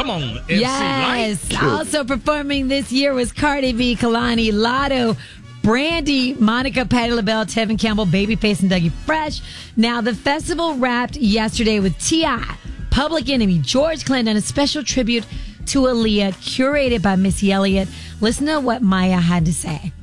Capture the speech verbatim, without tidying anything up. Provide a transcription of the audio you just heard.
Come on, M C Yes. Light. Also performing this year was Cardi B, Kalani, Lotto, Brandy, Monica, Patti LaBelle, Tevin Campbell, Babyface, and Dougie Fresh. Now, the festival wrapped yesterday with T I, Public Enemy, George Clinton, and a special tribute to Aaliyah, curated by Missy Elliott. Listen to what Maya had to say.